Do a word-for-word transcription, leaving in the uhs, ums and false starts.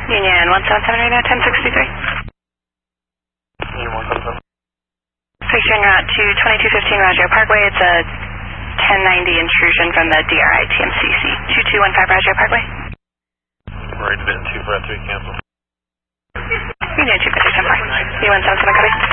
Union one seven seven right now, ten sixty-three. Union one seven seven. Securing route to twenty-two fifteen Roggio Parkway. It's a ten ninety intrusion from the D R I T M C C. two two one five Roggio Parkway. Right, been two five three, cancel. Union two five three, ten five. U one seven seven, copy.